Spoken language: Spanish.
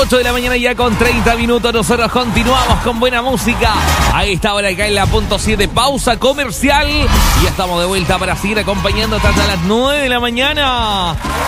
8 de la mañana ya con 30 minutos. Nosotros continuamos con buena música. Ahí está ahora acá en la punto 7. Pausa comercial. Y ya estamos de vuelta para seguir acompañando hasta las 9 de la mañana.